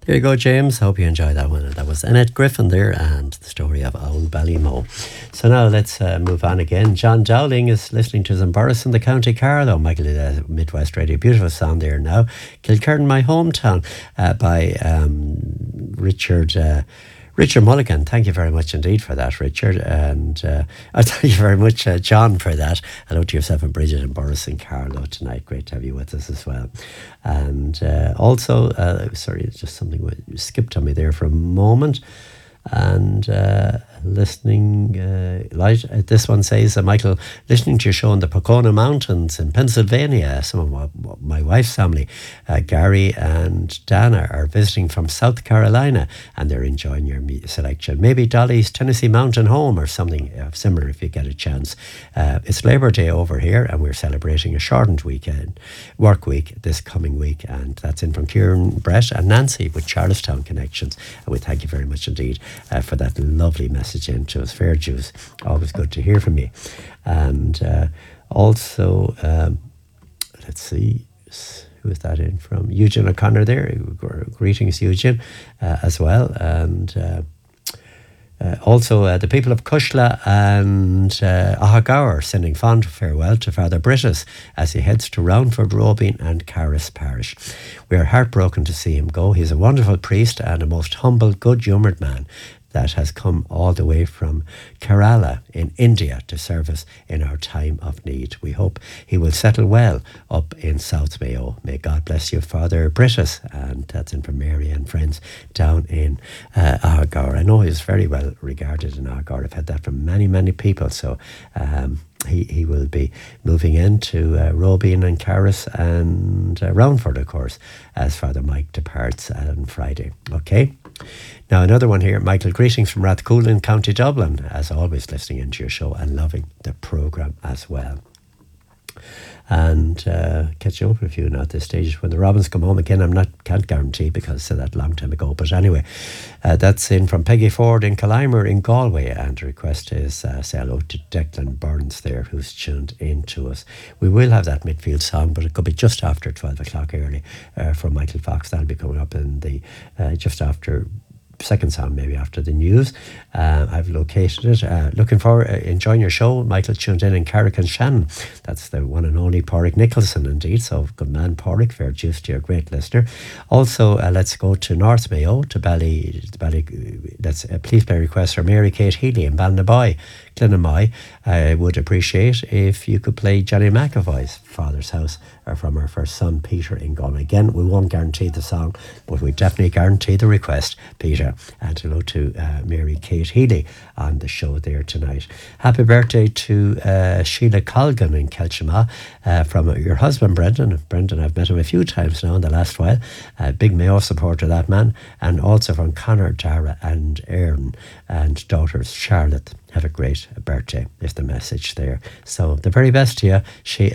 Here you go, James. Hope you enjoyed that one. That was Annette Griffin there and the story of Old Ballymo. So now let's move on again. John Dowling is listening to Zumburis in the County Carlow. Michael did Midwest Radio. Beautiful sound there now. Kilkerran, my hometown, by Richard Mulligan. Thank you very much indeed for that, Richard. And thank you very much, John, for that. Hello to yourself and Bridget and Boris and Carlo tonight. Great to have you with us as well. And also, sorry, it's just something skipped on me there for a moment. And listening, this one says, Michael, listening to your show in the Pocona Mountains in Pennsylvania. Some of my wife's family, Gary and Dana, are visiting from South Carolina and they're enjoying your selection. Maybe Dolly's Tennessee Mountain Home or something similar if you get a chance. It's Labour Day over here and we're celebrating a shortened work week this coming week, and that's in from Kieran, Brett and Nancy with Charlestown Connections. And we thank you very much indeed for that lovely message in to us. Fair dues, always good to hear from you. And also, let's see, who is that in from? Eugene O'Connor there. Greetings, Eugene, as well. And also the people of Cushla and Ahagaur sending fond farewell to Father Brittis as he heads to Roundford, Robin and Carris Parish. We are heartbroken to see him go. He's a wonderful priest and a most humble, good-humoured man that has come all the way from Kerala in India to serve us in our time of need. We hope he will settle well up in South Mayo. May God bless you, Father Brittis. And that's in from Mary and friends down in Ahagaur. I know he's very well regarded in Ahagaur. I've had that from many, many people. So he will be moving into Robin and Carris and Roundford, of course, as Father Mike departs on Friday. Okay. Now another one here. Michael, greetings from Rathcoolin, County Dublin. As always, listening into your show and loving the programme as well. And catching up with you now at this stage. When the Robins come home again, can't guarantee because I said that a long time ago. But anyway, that's in from Peggy Ford in Collimer in Galway. And the request is say hello to Declan Burns there, who's tuned in to us. We will have that midfield song, but it could be just after 12 o'clock early from Michael Fox. That'll be coming up in the just after second song, maybe after the news. I've located it. Looking forward, enjoying your show. Michael tuned in Carrick Shannon. That's the one and only Pádraig Nicholson, indeed. So good man, Pádraig. Fair juice to your great listener. Also, let's go to North Mayo, to Bally. That's a please play request for Mary Kate Healy in Ballinaboy, Glenamai. I would appreciate if you could play Johnny McAvoy's Father's House, or from our first son Peter in Galway. Again, we won't guarantee the song, but we definitely guarantee the request, Peter. And hello to Mary Kate Healy on the show there tonight. Happy birthday to Sheila Colgan in Kelchima from your husband Brendan. Brendan, I've met him a few times now in the last while. Big Mayo supporter, that man. And also from Connor, Dara and Erin and daughters Charlotte. Have a great birthday is the message there. So the very best to you,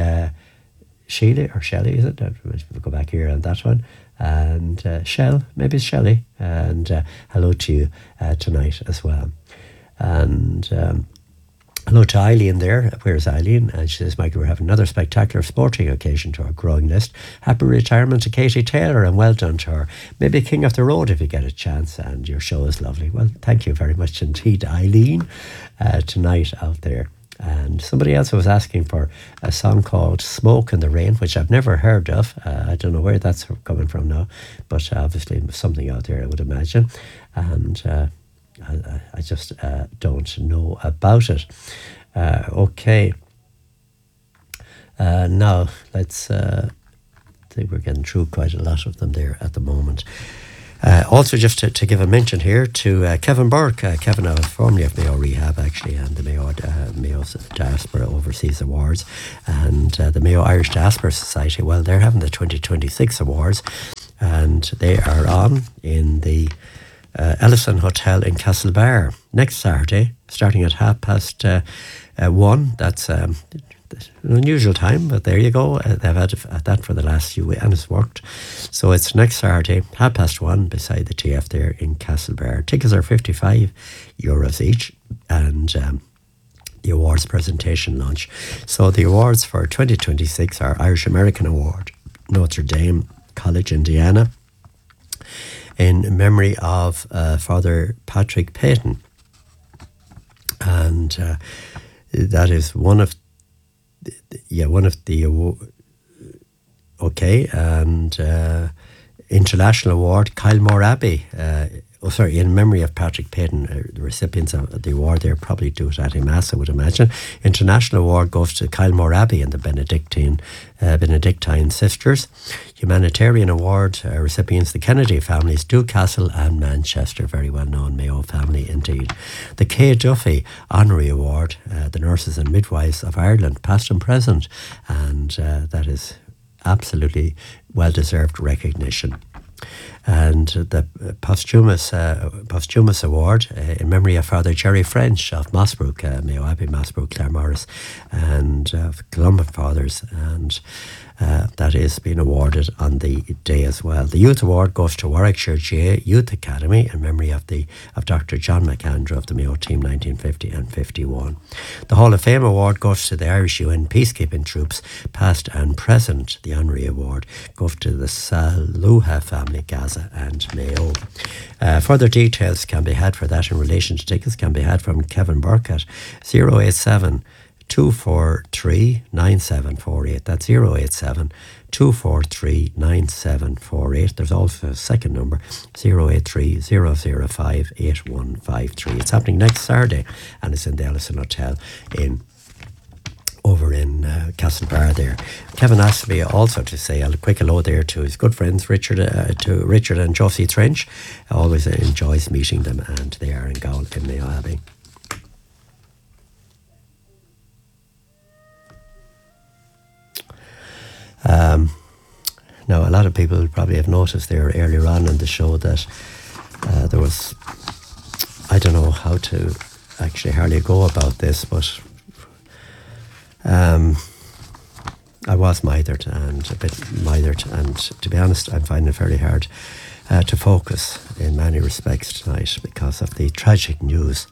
Sheila or Shelley, is it? We'll go back here on that one. And maybe it's Shelley. And hello to you tonight as well. And hello to Eileen there. Where's Eileen? And she says, Michael, we're having another spectacular sporting occasion to our growing list. Happy retirement to Katie Taylor and well done to her. Maybe King of the Road if you get a chance, and your show is lovely. Well, thank you very much indeed, Eileen, tonight out there. And somebody else was asking for a song called Smoke in the Rain, which I've never heard of. I don't know where that's coming from now, but obviously something out there, I would imagine. And I just don't know about it. Okay. Now, let's... I think we're getting through quite a lot of them there at the moment. Also, just to give a mention here to Kevin Burke. Kevin, I was formerly of Mayo Rehab, actually, and the Mayo's Diaspora Overseas Awards, and the Mayo Irish Diaspora Society. Well, they're having the 2026 awards, and they are on in the Ellison Hotel in Castlebar next Saturday, starting at 1:30. That's an unusual time, but there you go. They've had that for the last few weeks, and it's worked. So it's next Saturday, 1:30, beside the TF there in Castlebar. Tickets are €55 each, and the awards presentation launch. So the awards for 2026 are Irish American Award, Notre Dame College, Indiana. in memory of Father Patrick Payton. And that is one of the okay, and International Award, Kylemore Abbey. In memory of Patrick Payton, the recipients of the award there probably do it at Mass, I would imagine. International Award goes to Kylemore Abbey and the Benedictine Sisters. Humanitarian Award recipients, the Kennedy families, Newcastle and Manchester, very well known Mayo family indeed. The Kay Duffy Honorary Award, the Nurses and Midwives of Ireland, past and present, and that is absolutely well-deserved recognition. And the posthumous award in memory of Father Jerry French of Mossbrook, Mayo Abbey, Mossbrook, Claremorris, and of Columban Fathers, and that is being awarded on the day as well. The Youth Award goes to Warwickshire GA Youth Academy in memory of Dr. John McAndrew of the Mayo team 1950 and 51. The Hall of Fame Award goes to the Irish UN peacekeeping troops, past and present. The Honorary Award goes to the Saluha family, Gaza and Mayo. Further details can be had for that in relation to tickets can be had from Kevin Burke at 087 243 9748. That's 087 243 9748. There's also a second number, 083 005 8153. It's happening next Saturday, and it's in the Ellison Hotel over in Castlebar there. Kevin asked me also to say a quick hello there to his good friends Richard and Josie Trench. Always enjoys meeting them, and they are in Gaul in Mayo Abbey. Now, a lot of people probably have noticed there earlier on in the show that there was, I don't know how to actually hardly go about this, but I was mithered and a bit mithered, and to be honest, I'm finding it very hard to focus in many respects tonight because of the tragic news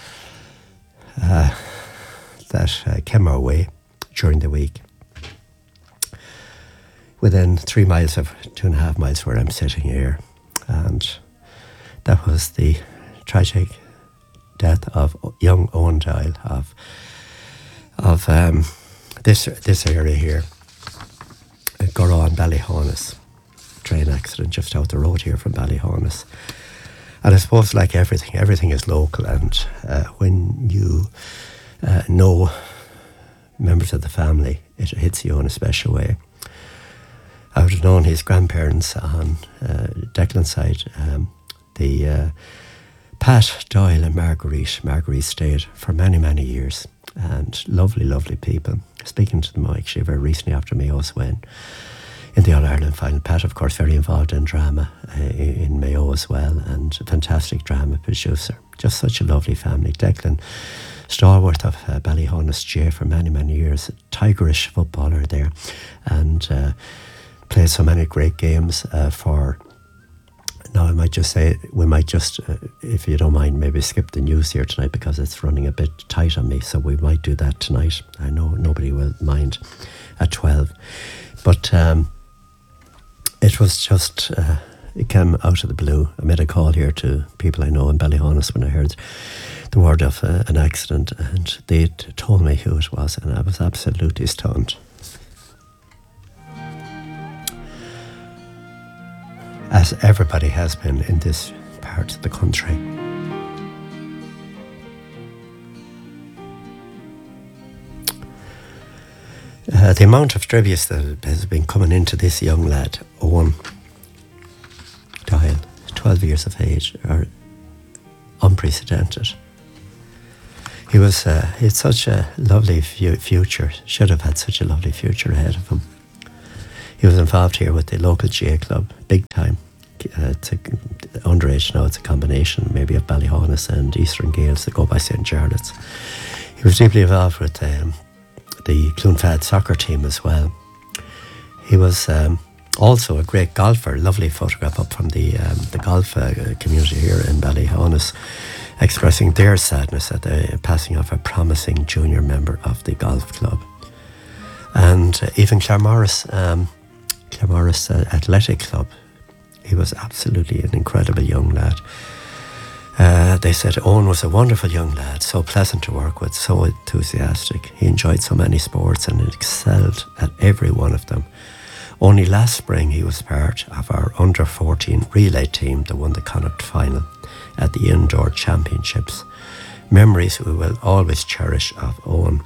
that came our way during the week. Within 3 miles of 2.5 miles where I'm sitting here, and that was the tragic death of young Owen Doyle of this area here, Goro and Ballyhonus. Train accident just out the road here from Ballyhonus. And I suppose, like everything is local, and when you know members of the family, it hits you in a special way. I would have known his grandparents on Declan's side, the Pat Doyle and Marguerite. Marguerite stayed for many, many years, and lovely, lovely people. Speaking to them actually very recently after Mayo's win in the All-Ireland final. Pat, of course, very involved in drama in Mayo as well, and a fantastic drama producer. Just such a lovely family. Declan, stalwart of Ballyhonus GA for many, many years, a tigerish footballer there, and played so many great games for. Now, I might just say, we might just, if you don't mind, maybe skip the news here tonight because it's running a bit tight on me, so we might do that tonight. I know nobody will mind at 12. But it was just, it came out of the blue. I made a call here to people I know in Ballyhonus when I heard the word of an accident, and they told me who it was, and I was absolutely stunned. As everybody has been in this part of the country. The amount of tributes that has been coming into this young lad, Owen Doyle, 12 years of age, are unprecedented. He was, he had such a lovely future, should have had such a lovely future ahead of him. He was involved here with the local GA club, big time. It's underage now, it's a combination maybe of Ballyhonus and Eastern Gales that go by St. Charlotte's. He was deeply involved with the Clonfad soccer team as well. He was also a great golfer. Lovely photograph up from the golf community here in Ballyhonus, expressing their sadness at the passing of a promising junior member of the golf club. And even Claremorris Athletic Club He was absolutely an incredible young lad. They said Owen was a wonderful young lad, so pleasant to work with, so enthusiastic. He enjoyed so many sports and excelled at every one of them. Only last spring he was part of our under-14 relay team that won the Connacht final at the Indoor Championships. Memories we will always cherish of Owen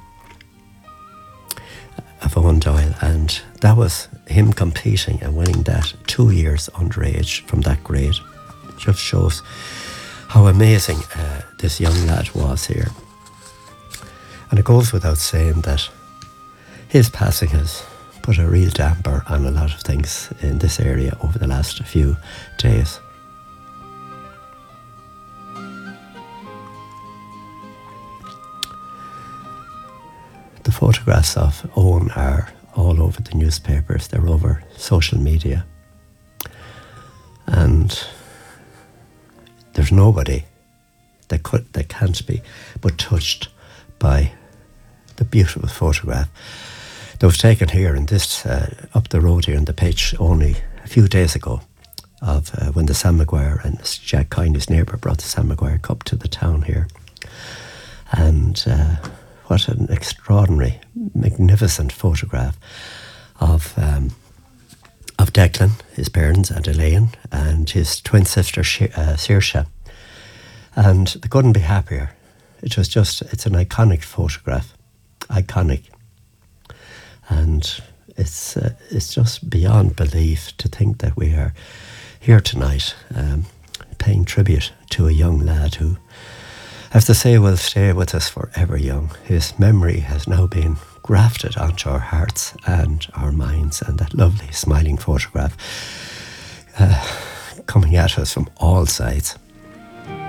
Doyle, and that was him competing and winning that 2 years underage from that grade. It just shows how amazing this young lad was here. And it goes without saying that his passing has put a real damper on a lot of things in this area over the last few days. The photographs of Owen are all over the newspapers, they're over social media. And there's nobody that can't be but touched by the beautiful photograph that was taken here in this, up the road here in the pitch only a few days ago of when the Sam Maguire and Jack Kine, his neighbour, brought the Sam Maguire Cup to the town here. And what an extraordinary, magnificent photograph of Declan, his parents, and Elaine, and his twin sister Saoirse. And they couldn't be happier. It's an iconic photograph. Iconic. And it's just beyond belief to think that we are here tonight paying tribute to a young lad who, I have to say, will stay with us forever young. His memory has now been grafted onto our hearts and our minds, and that lovely smiling photograph coming at us from all sides.